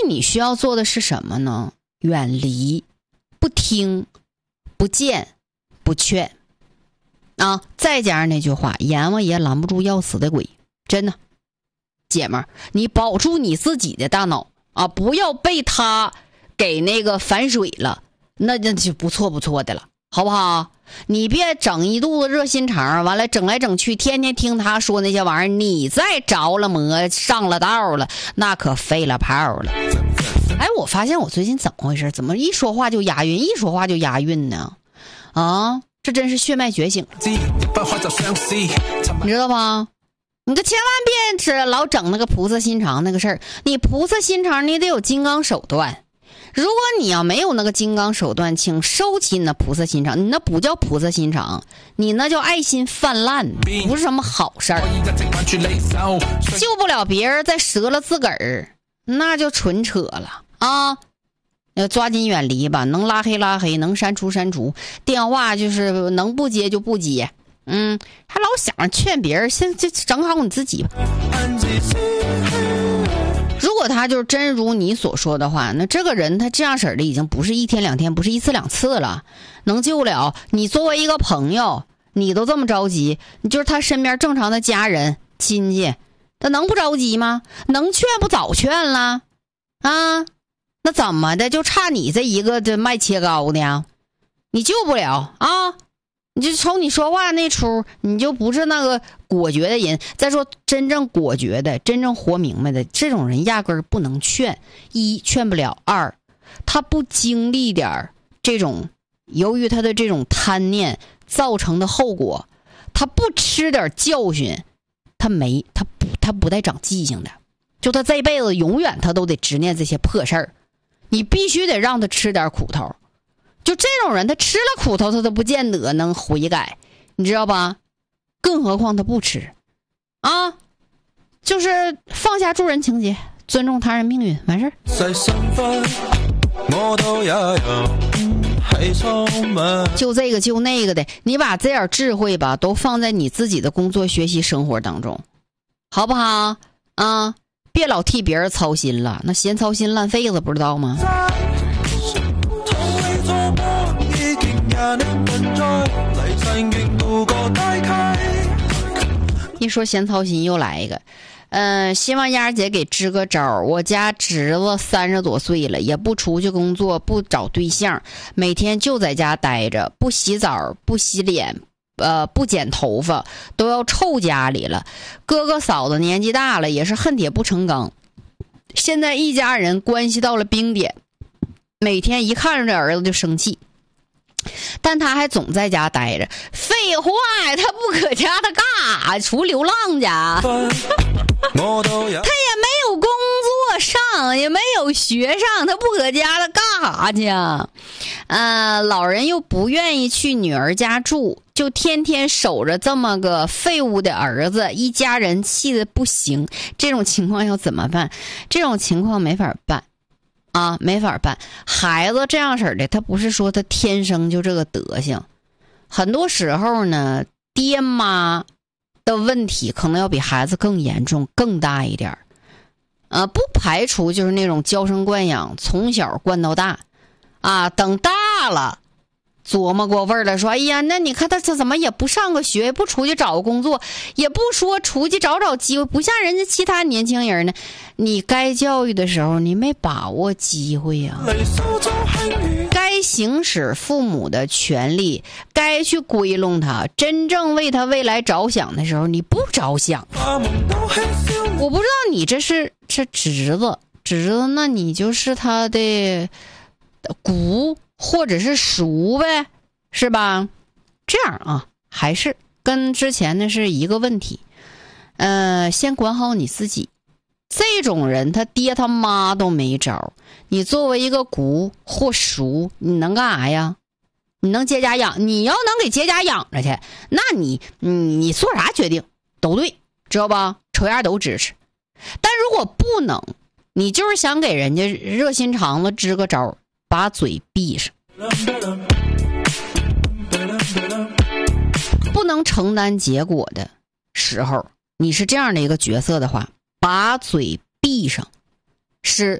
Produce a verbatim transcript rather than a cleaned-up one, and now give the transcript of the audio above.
你需要做的是什么呢？远离，不听，不见，不劝啊！再加上那句话，阎王爷拦不住要死的鬼，真的，姐们儿，你保住你自己的大脑啊，不要被他给那个反水了，那那就不错不错的了，好不好？你别整一肚子热心肠，完了整来整去，天天听他说那些玩意儿，你再着了魔上了道了，那可废了炮了。哎，我发现我最近怎么回事？怎么一说话就押韵，一说话就押韵呢？啊，这真是血脉觉醒，你知道吧？你可千万别只老整那个菩萨心肠那个事儿，你菩萨心肠你得有金刚手段。如果你要没有那个金刚手段，请收起你那菩萨心肠，你那不叫菩萨心肠，你那叫爱心泛滥，不是什么好事儿。救不了别人再折了自个儿，那就纯扯了啊！要抓紧远离吧，能拉黑拉黑，能删除删除，电话就是能不接就不接。嗯，还老想着劝别人，先就整好你自己吧。如果他就是真如你所说的话，那这个人他这样式的已经不是一天两天，不是一次两次了，能救了。你作为一个朋友，你都这么着急，你就是他身边正常的家人亲戚，他能不着急吗？能劝不早劝了啊？那怎么的就差你这一个这卖切糕的呀？你救不了啊！你就瞅你说话那出，你就不是那个果决的人。再说真正果决的，真正活明白的这种人压根儿不能劝。一，劝不了；二，他不经历点这种由于他的这种贪念造成的后果，他不吃点教训，他没他不他不带长记性的。就他这辈子永远他都得执念这些破事儿，你必须得让他吃点苦头。就这种人，他吃了苦头，他都不见得能悔改，你知道吧？更何况他不吃啊！就是放下助人情节，尊重他人命运，完事儿。就这个就那个的，你把这点智慧吧，都放在你自己的工作、学习、生活当中，好不好啊？别老替别人操心了，那闲操心烂肺子，不知道吗？一说闲操心又来一个，嗯、呃，希望丫姐给支个招。我家侄子三十多岁了，也不出去工作，不找对象，每天就在家待着，不洗澡，不洗脸，呃，不剪头发，都要臭家里了。哥哥嫂子年纪大了，也是恨铁不成钢。现在一家人关系到了冰点，每天一看着这儿子就生气。但他还总在家待着，废话呀，他不搁家他干啥？出流浪去他也没有工作上，也没有学上，他不搁家他干啥去啊？呃，老人又不愿意去女儿家住，就天天守着这么个废物的儿子，一家人气得不行。这种情况要怎么办？这种情况没法办啊，没法办。孩子这样式的，他不是说他天生就这个德行，很多时候呢，爹妈的问题可能要比孩子更严重、更大一点。呃，不排除就是那种娇生惯养，从小惯到大，啊，等大了琢磨过味儿了，说，哎呀，那你看他这怎么也不上个学，不出去找个工作，也不说出去找找机会，不像人家其他年轻人呢。你该教育的时候，你没把握机会呀、啊。该行使父母的权利，该去归拢他，真正为他未来着想的时候，你不着想。我不知道你这是这侄子，侄子，那你就是他的姑。或者是熟呗，是吧？这样啊，还是跟之前的是一个问题。呃，先管好你自己。这种人他爹他妈都没招，你作为一个姑或叔，你能干啥呀？你能接家养？你要能给接家养着去，那你你你做啥决定都对，知道吧？瞅样都支持。但如果不能，你就是想给人家热心肠子支个招，把嘴闭上。不能承担结果的时候，你是这样的一个角色的话，把嘴闭上，是